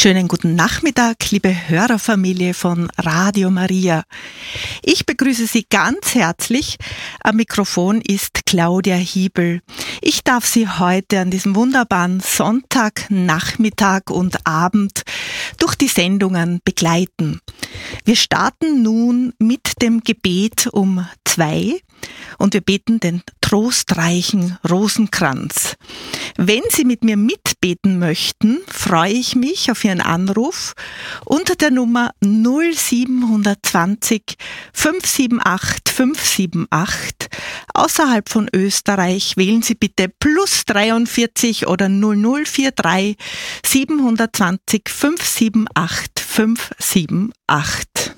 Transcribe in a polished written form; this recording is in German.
Schönen guten Nachmittag, liebe Hörerfamilie von Radio Maria. Ich begrüße Sie ganz herzlich. Am Mikrofon ist Claudia Hiebel. Ich darf Sie heute an diesem wunderbaren Sonntag, Nachmittag und Abend durch die Sendungen begleiten. Wir starten nun mit dem Gebet um 2 und wir beten den trostreichen Rosenkranz. Wenn Sie mit mir mitbeten möchten, freue ich mich auf Ihren Anruf unter der Nummer 0720 578 578. Außerhalb von Österreich wählen Sie bitte +43 oder 0043 720 578 578.